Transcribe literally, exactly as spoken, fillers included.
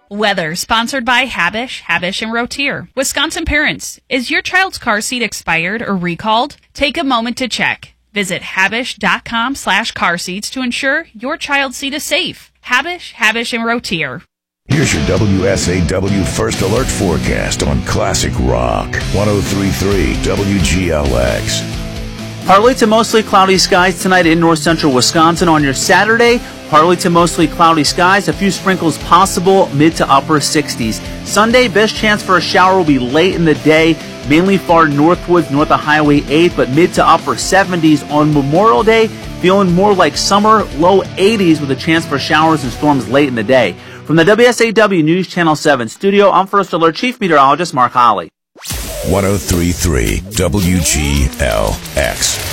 Weather, sponsored by Habish, Habish and Rotier. Wisconsin parents, is your child's car seat expired or recalled? Take a moment to check. Visit Habish.com slash car seats to ensure your child's seat is safe. Habish, Habish and Rotier. Here's your W S A W First Alert forecast on Classic Rock. one oh three point three W G L X. Partly to mostly cloudy skies tonight in north central Wisconsin. On your Saturday, partly to mostly cloudy skies, a few sprinkles possible, mid to upper sixties. Sunday, best chance for a shower will be late in the day, mainly far northwards, north of Highway eight, but mid to upper seventies. On Memorial Day, feeling more like summer, low eighties with a chance for showers and storms late in the day. From the W S A W News Channel seven studio, I'm First Alert Chief Meteorologist Mark Holly. one oh three point three W G L X.